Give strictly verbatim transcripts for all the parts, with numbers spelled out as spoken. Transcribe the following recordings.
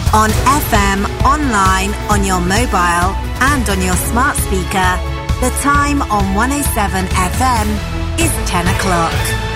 On F M, online, on your mobile and on your smart speaker. The time on one oh seven F M is ten o'clock.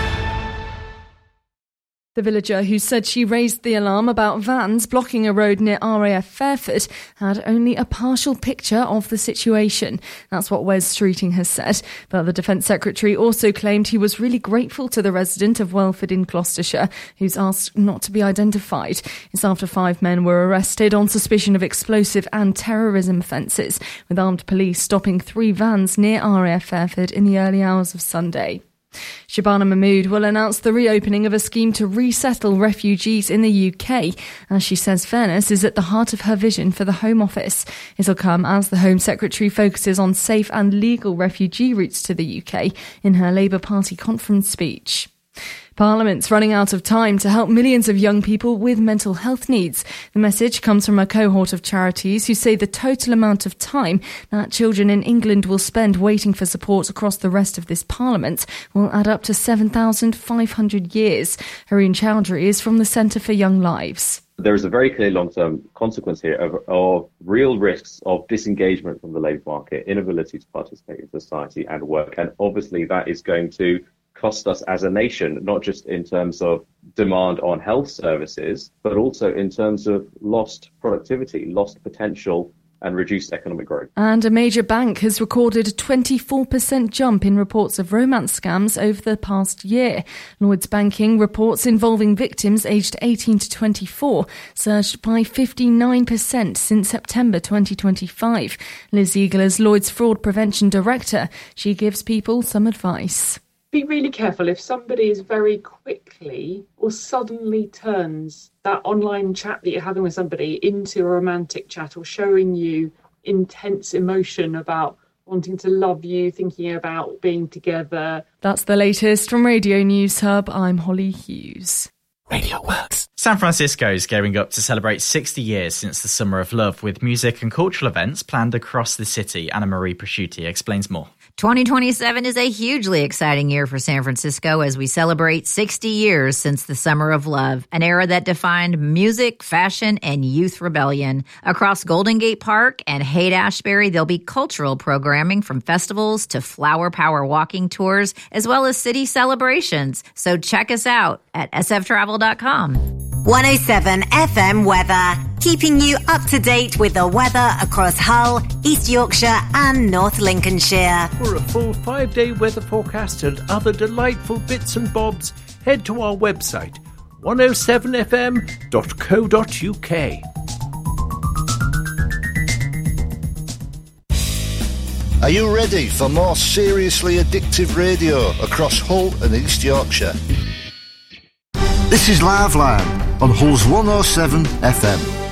The villager who said she raised the alarm about vans blocking a road near R A F Fairford had only a partial picture of the situation. That's what Wes Streeting has said. But the Defence Secretary also claimed he was really grateful to the resident of Welford in Gloucestershire, who's asked not to be identified. It's after five men were arrested on suspicion of explosive and terrorism offences, with armed police stopping three vans near R A F Fairford in the early hours of Sunday. Shabana Mahmood will announce the reopening of a scheme to resettle refugees in the U K, as she says fairness is at the heart of her vision for the Home Office. It'll come as the Home Secretary focuses on safe and legal refugee routes to the U K in her Labour Party conference speech. Parliament's running out of time to help millions of young people with mental health needs. The message comes from a cohort of charities who say the total amount of time that children in England will spend waiting for support across the rest of this Parliament will add up to seven thousand five hundred years. Haroon Chowdhury is from the Centre for Young Lives. There is a very clear long-term consequence here of, of real risks of disengagement from the labour market, inability to participate in society and work, and obviously that is going to cost us as a nation, not just in terms of demand on health services, but also in terms of lost productivity, lost potential and reduced economic growth. And a major bank has recorded a twenty-four percent jump in reports of romance scams over the past year. Lloyds Banking reports involving victims aged eighteen to twenty-four surged by fifty-nine percent since September twenty twenty-five. Liz Eagle is Lloyds Fraud Prevention Director. She gives people some advice. Be really careful if somebody is very quickly or suddenly turns that online chat that you're having with somebody into a romantic chat or showing you intense emotion about wanting to love you, thinking about being together. That's the latest from Radio News Hub. I'm Holly Hughes. Radio Works. San Francisco is gearing up to celebrate sixty years since the Summer of Love, with music and cultural events planned across the city. Anna Marie Prosciutti explains more. twenty twenty-seven is a hugely exciting year for San Francisco as we celebrate sixty years since the Summer of Love, an era that defined music, fashion, and youth rebellion. Across Golden Gate Park and Haight-Ashbury, there'll be cultural programming from festivals to Flower Power walking tours, as well as city celebrations. So check us out at s f travel dot com. one oh seven F M weather, keeping you up to date with the weather across Hull, East Yorkshire and North Lincolnshire. For a full five-day weather forecast and other delightful bits and bobs, head to our website, one oh seven f m dot co dot u k. Are you ready for more seriously addictive radio across Hull and East Yorkshire? This is Live Line on Hull's one oh seven F M.